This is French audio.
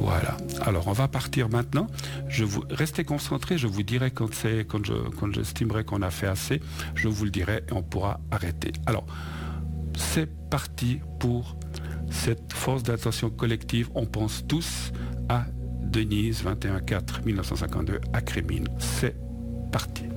Voilà. Alors, on va partir maintenant. Restez concentrés. Je vous dirai quand j'estimerai qu'on a fait assez. Je vous le dirai et on pourra arrêter. Alors, c'est parti pour cette force d'attention collective. On pense tous à Denise, 21-4-1952, à Crémine. C'est parti.